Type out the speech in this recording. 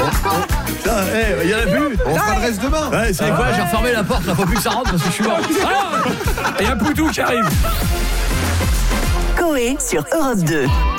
Il y en a plus. On fera le reste demain. Ouais, c'est quoi, j'ai refermé la porte, là, faut plus que ça rentre parce que je suis mort. Il y a Poutou qui arrive. Coé sur Europe 2.